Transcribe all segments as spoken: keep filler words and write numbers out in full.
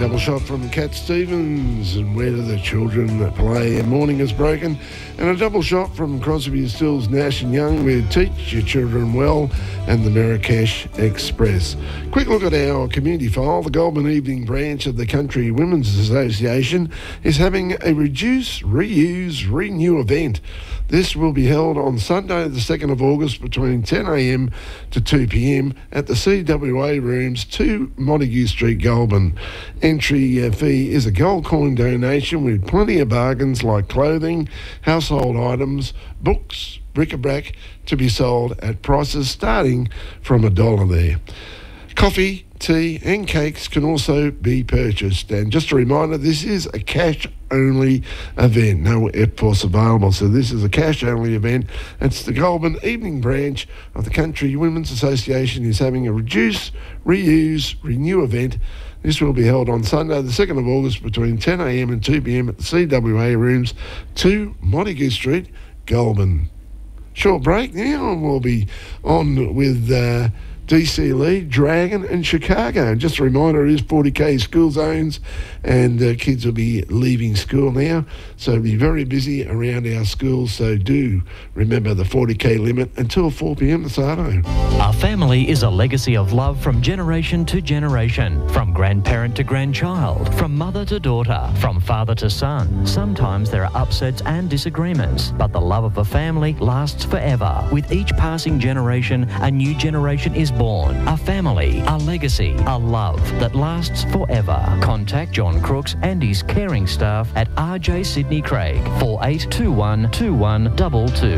double shot from Cat Stevens and Where Do the Children Play? Morning is Broken. And a double shot from Crosby and Stills, Nash and Young with Teach Your Children Well and the Marrakesh Express. Quick look at our community file. The Goulburn Evening branch of the Country Women's Association is having a Reduce, Reuse, Renew event. This will be held on Sunday the second of August between ten a m to two p m at the C W A Rooms, two Montague Street, Goulburn. Entry uh, fee is a gold coin donation with plenty of bargains like clothing, household items, books, bric-a-brac to be sold at prices starting from a dollar there. Coffee, tea and cakes can also be purchased. And just a reminder, this is a cash-only event. No F P O S available, so this is a cash-only event. It's the Goulburn Evening branch of the Country Women's Association is having a Reduce, Reuse, Renew event. This will be held on Sunday the second of August between ten a m and two p m at the C W A Rooms, two Montague Street, Goulburn. Short break now, and we'll be on with Uh, D C Lee, Dragon and Chicago. And just a reminder, it is forty k school zones and uh, kids will be leaving school now. So it'll be very busy around our schools. So do remember the forty k limit until four p m this afternoon. A family is a legacy of love from generation to generation, from grandparent to grandchild, from mother to daughter, from father to son. Sometimes there are upsets and disagreements, but the love of a family lasts forever. With each passing generation, a new generation is born. A family, a legacy, a love that lasts forever. Contact John Crooks and his caring staff at R J Sydney Craig, four eight two one two one two two.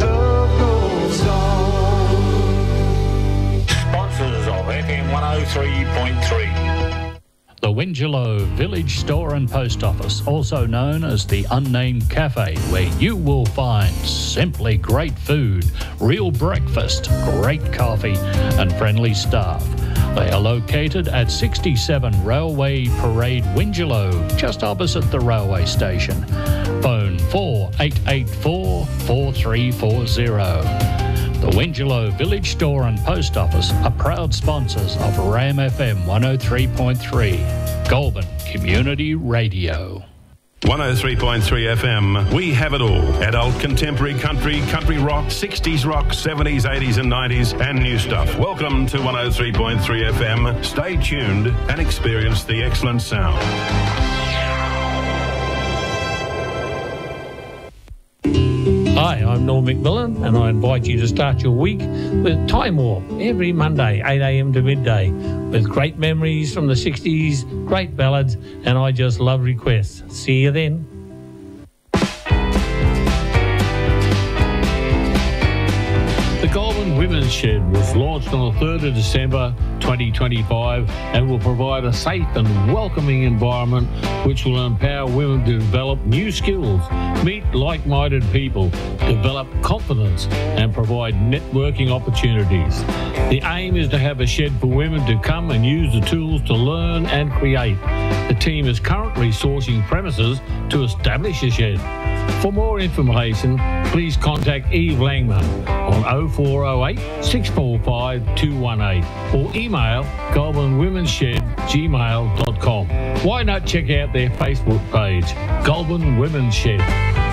Sponsors of F M one oh three point three. The Wingelow Village Store and Post Office, also known as the Unnamed Cafe, where you will find simply great food, real breakfast, great coffee and friendly staff. They are located at sixty-seven Railway Parade, Wingelow, just opposite the railway station. Phone four eight eight four, four three four zero. The Wingelow Village Store and Post Office are proud sponsors of RAM F M one oh three point three, Goulburn Community Radio. one oh three point three F M, we have it all. Adult, contemporary, country, country rock, sixties rock, seventies, eighties and nineties, and new stuff. Welcome to one oh three point three F M. Stay tuned and experience the excellent sound. Hi, I'm Norm McMillan, and I invite you to start your week with Time Warp every Monday, eight a m to midday, with great memories from the sixties, great ballads, and I just love requests. See you then. The Goulburn Women's Shed was launched on the third of December twenty twenty-five and will provide a safe and welcoming environment which will empower women to develop new skills, meet like-minded people, develop confidence and provide networking opportunities. The aim is to have a shed for women to come and use the tools to learn and create. The team is currently sourcing premises to establish a shed. For more information, please contact Eve Langman on oh four oh eight, six four five, two one eight or email goulburn women's shed gmail dot com. Why not check out their Facebook page, Goulburn Women's Shed?